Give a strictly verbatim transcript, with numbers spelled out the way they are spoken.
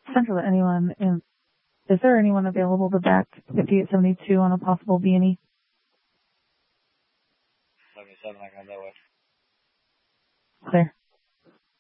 Central to anyone. In, is there anyone available to back fifty-eight seventy-two on a possible B and E? seventy-seven, I got that way. Clear.